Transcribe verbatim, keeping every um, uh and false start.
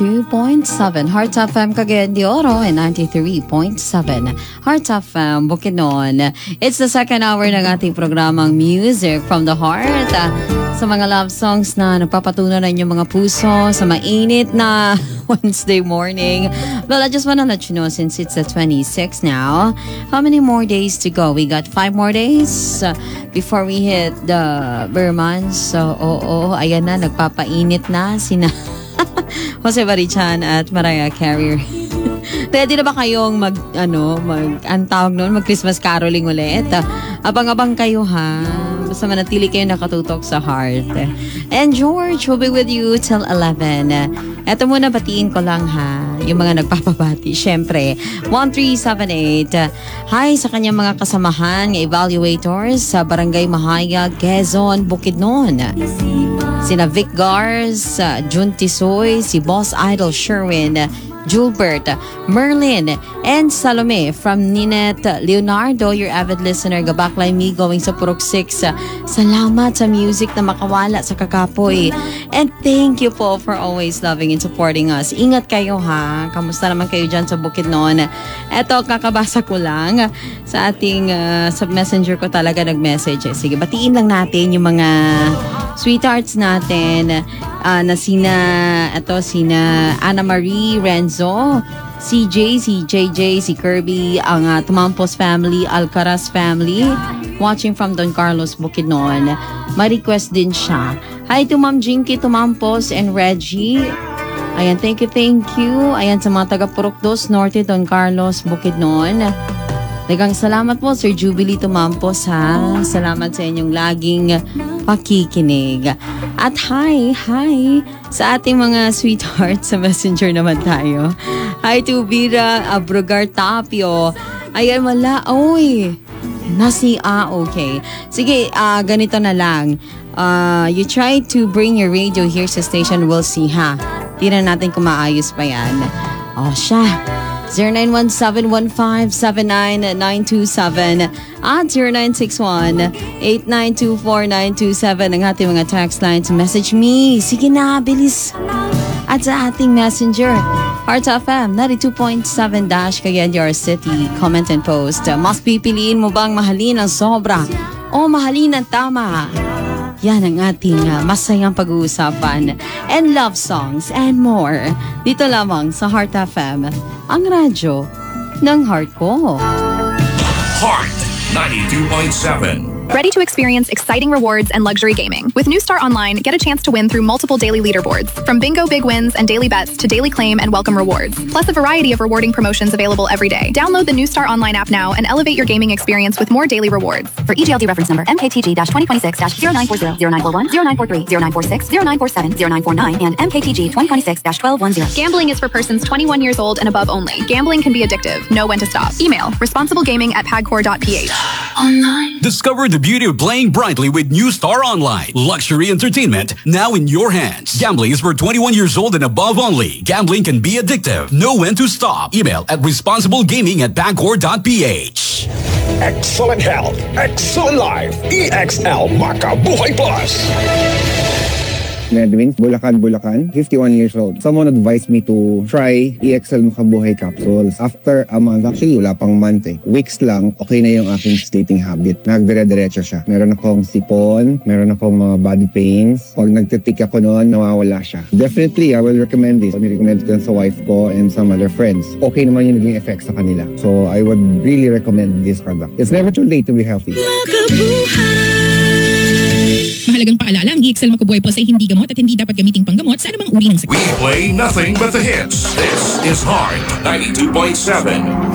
ninety-two point seven Heart F M Cagayan de Oro and ninety-three point seven Heart F M Bukidnon. It's the second hour ng ating programang Music from the Heart. Uh, sa mga love songs na nagpapatunan ng inyong mga puso sa mainit na Wednesday morning. Well, I just want to let you know, since it's the twenty-sixth now, how many more days to go? We got five more days uh, before we hit the bare months. So, oo, oh, oh, ayan na, nagpapainit na sina Jose Barichan at Mariah Carey. Ready na ba kayong mag, ano, mag, ang tawag noon, mag Christmas caroling ulit? Abang-abang kayo ha. Basta manatili kayo nakatutok sa Heart. And George will be with you till eleven. Eto muna, batiin ko lang ha, yung mga nagpapabati. Siyempre, one three seven eight. Hi sa kanyang mga kasamahan, evaluators sa Barangay Mahaya, Quezon, Bukidnon. Sina Vic Gars, Jun Tisoy, si Boss Idol Sherwin, Julbert, Merlin, and Salome from Ninette Leonardo, your avid listener, Gabaklay Me going sa Purok six. Salamat sa music na makawala sa kakapoy. And thank you po for always loving and supporting us. Ingat kayo ha. Kamusta naman kayo dyan sa Bukidnon? Eto, kakabasa ko lang sa ating uh, sa messenger ko talaga nag-message. Sige, batiin lang natin yung mga sweethearts natin. Uh, na sina, ito, sina Ana Marie Renzo, C J, si J J, si Kirby, ang uh, Tumampos family, Alcaraz family, watching from Don Carlos, Bukidnon. Ma-request din siya. Hi to Ma'am Jinky Tumampos and Reggie. Ayan, thank you, thank you. Ayan, sa mga taga Purok dos Norte, Don Carlos, Bukidnon. Dagang salamat po, Sir Jubilee Tumampos ha. Salamat sa inyong laging pakikinig. At hi, hi sa ating mga sweethearts sa messenger naman tayo. Hi to Vera Abrugar Tapio. Ayan, wala. Oy, nasi, ah, okay. Sige, uh, ganito na lang. Uh, you try to bring your radio here sa station, we'll see ha. Tingnan natin kung maayos pa yan. Oh, siya. zero nine one seven one five seven nine nine two seven at zero nine six one eight nine two four nine two seven ang ating mga text lines. Message me. Sige na, bilis. At sa ating messenger, Heart F M ninety-two point seven dash Cagayan de Oro City. Comment and post. Mas pipiliin mo bang mahalin ang sobra o mahalin ang tama? Yan ang ating uh, masayang pag-uusapan. And love songs and more. Dito lamang sa Heart F M, ang radyo ng heart ko. Heart ninety-two point seven. Ready to experience exciting rewards and luxury gaming? With New Star Online, get a chance to win through multiple daily leaderboards. From bingo big wins and daily bets to daily claim and welcome rewards. Plus a variety of rewarding promotions available every day. Download the New Star Online app now and elevate your gaming experience with more daily rewards. For E G L D reference number M K T G twenty twenty-six zero nine four zero zero nine four one zero nine four three zero nine four six zero nine four seven zero nine four nine and M K T G twenty twenty-six twelve ten. Gambling is for persons twenty-one years old and above only. Gambling can be addictive. Know when to stop. Email responsiblegaming at pagcor dot p h. Online. Discover the beauty of playing brightly with New Star Online. Luxury entertainment now in your hands. Gambling is for twenty-one years old and above only. Gambling can be addictive. Know when to stop. Email at responsiblegaming at pagcor dot p h. Excellent health, excellent life. E X L Makabuhay Plus. Nedwin, Bulacan, Bulacan, fifty-one years old. Someone advised me to try E X L Makabuhay capsules. After a month, actually wala pang month eh. Weeks lang, okay na yung aking sleeping habit. Nagdire-diretso siya. Meron akong sipon, meron akong mga body pains. Pag nagtitik ako noon, nawawala siya. Definitely, I will recommend this. I recommend it sa wife ko and some other friends. Okay naman yung naging effect sa kanila. So, I would really recommend this product. It's never too late to be healthy. Mahalagang paalala, ang E X L Makabuhay Plus ay hindi gamot at hindi dapat gamiting panggamot sa anumang uri ng sakit. We play nothing but the hits. This is Heart ninety-two point seven.